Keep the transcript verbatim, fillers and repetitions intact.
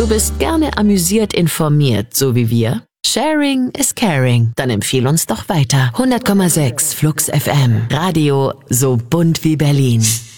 Du bist gerne amüsiert informiert, so wie wir? Sharing is caring. Dann empfiehl uns doch weiter. hundert Komma sechs Flux F M. Radio so bunt wie Berlin.